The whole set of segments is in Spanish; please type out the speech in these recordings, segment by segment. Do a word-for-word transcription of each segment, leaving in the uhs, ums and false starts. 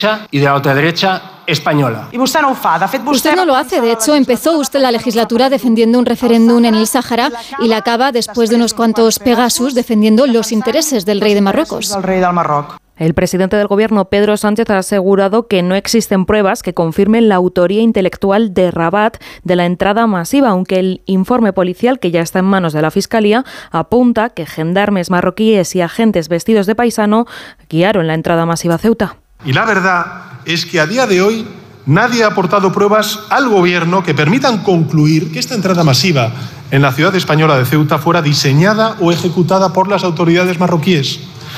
y de la ultraderecha española. Y usted no fa. De fet, Usted no lo hace. De hecho, empezó usted la legislatura defendiendo un referéndum en el Sáhara y la acaba, después de unos cuantos Pegasus, defendiendo los intereses del rey de Marruecos. Del rey del Marroc. El presidente del Gobierno, Pedro Sánchez, ha asegurado que no existen pruebas que confirmen la autoría intelectual de Rabat de la entrada masiva, aunque el informe policial, que ya está en manos de la Fiscalía, apunta que gendarmes marroquíes y agentes vestidos de paisano guiaron la entrada masiva a Ceuta. Y la verdad es que a día de hoy nadie ha aportado pruebas al Gobierno que permitan concluir que esta entrada masiva en la ciudad española de Ceuta fuera diseñada o ejecutada por las autoridades marroquíes.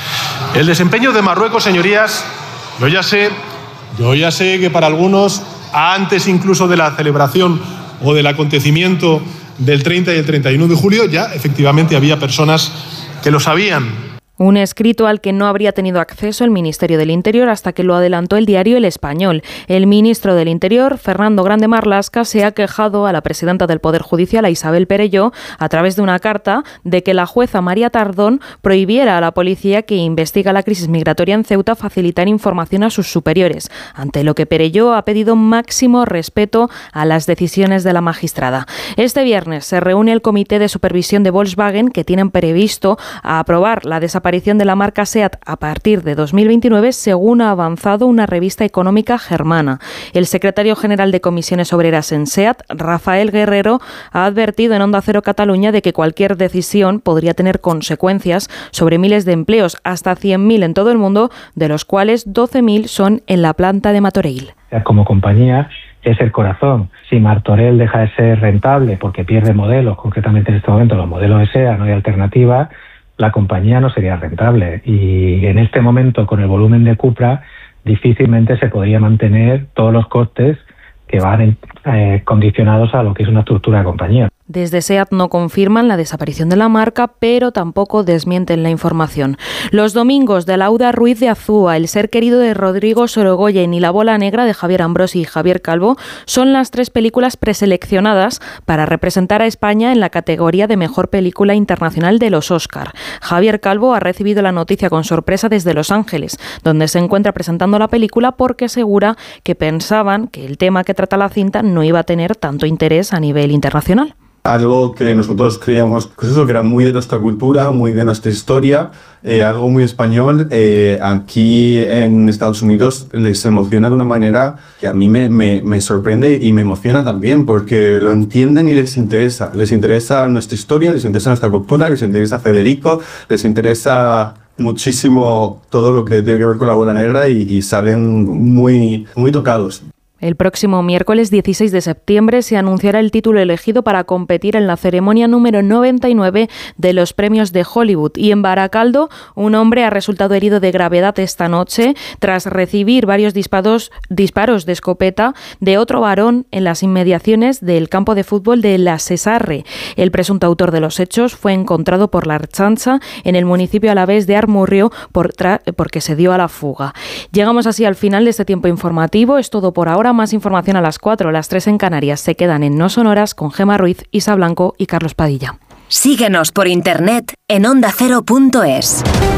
El desempeño de Marruecos, señorías, yo ya sé, yo ya sé que para algunos, antes incluso de la celebración o del acontecimiento del treinta y el treinta y uno de julio, ya efectivamente había personas que lo sabían. Un escrito al que no habría tenido acceso el Ministerio del Interior hasta que lo adelantó el diario El Español. El ministro del Interior, Fernando Grande Marlaska, se ha quejado a la presidenta del Poder Judicial, a Isabel Perelló, a través de una carta, de que la jueza María Tardón prohibiera a la policía que investiga la crisis migratoria en Ceuta facilitar información a sus superiores, ante lo que Perelló ha pedido máximo respeto a las decisiones de la magistrada. Este viernes se reúne el Comité de Supervisión de Volkswagen, que tienen previsto aprobar la desaparición aparición de la marca SEAT a partir de dos mil veintinueve, según ha avanzado una revista económica germana. El secretario general de Comisiones Obreras en SEAT, Rafael Guerrero, ha advertido en Onda Cero Cataluña de que cualquier decisión podría tener consecuencias sobre miles de empleos, hasta cien mil en todo el mundo, de los cuales doce mil son en la planta de Martorell. Como compañía es el corazón. Si Martorell deja de ser rentable porque pierde modelos, concretamente en este momento los modelos de SEAT, no hay alternativa, la compañía no sería rentable, y en este momento con el volumen de Cupra difícilmente se podría mantener todos los costes que van eh, condicionados a lo que es una estructura de compañía. Desde SEAT no confirman la desaparición de la marca, pero tampoco desmienten la información. Los domingos de Lauda Ruiz de Azúa, El ser querido de Rodrigo Sorogoyen y La bola negra de Javier Ambrosi y Javier Calvo son las tres películas preseleccionadas para representar a España en la categoría de Mejor Película Internacional de los Oscar. Javier Calvo ha recibido la noticia con sorpresa desde Los Ángeles, donde se encuentra presentando la película, porque asegura que pensaban que el tema que trata la cinta no iba a tener tanto interés a nivel internacional. Algo que nosotros creíamos pues eso, que era muy de nuestra cultura, muy de nuestra historia, eh, algo muy español. Eh, aquí en Estados Unidos les emociona de una manera que a mí me, me, me sorprende y me emociona también, porque lo entienden y les interesa. Les interesa nuestra historia, les interesa nuestra cultura, les interesa Federico, les interesa muchísimo todo lo que tiene que ver con La bola negra, y, y salen muy, muy tocados. El próximo miércoles dieciséis de septiembre se anunciará el título elegido para competir en la ceremonia número noventa y nueve de los premios de Hollywood. Y en Baracaldo, un hombre ha resultado herido de gravedad esta noche tras recibir varios disparos, disparos de escopeta de otro varón en las inmediaciones del campo de fútbol de La Cesarre. El presunto autor de los hechos fue encontrado por la Archancha en el municipio alavés de Armurrio por tra- porque se dio a la fuga. Llegamos así al final de este tiempo informativo. Es todo por ahora. Más información a las cuatro, las tres en Canarias. Se quedan en No Sonoras con Gemma Ruiz, Isa Blanco y Carlos Padilla. Síguenos por internet en onda cero punto es.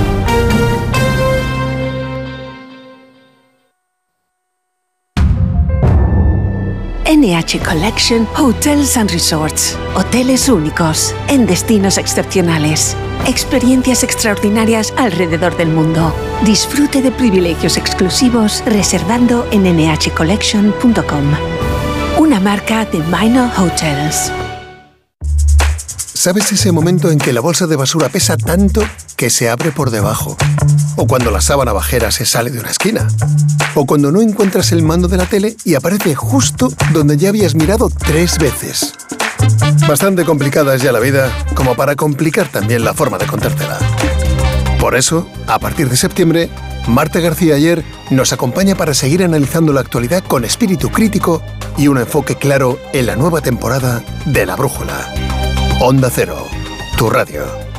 N H Collection Hotels and Resorts. Hoteles únicos, en destinos excepcionales. Experiencias extraordinarias alrededor del mundo. Disfrute de privilegios exclusivos reservando en ene hache collection punto com. Una marca de Minor Hotels. ¿Sabes ese momento en que la bolsa de basura pesa tanto que se abre por debajo? O cuando la sábana bajera se sale de una esquina. O cuando no encuentras el mando de la tele y aparece justo donde ya habías mirado tres veces. Bastante complicada es ya la vida como para complicar también la forma de contártela. Por eso, a partir de septiembre, Marta García Ayer nos acompaña para seguir analizando la actualidad con espíritu crítico y un enfoque claro en la nueva temporada de La Brújula. Onda Cero, tu radio.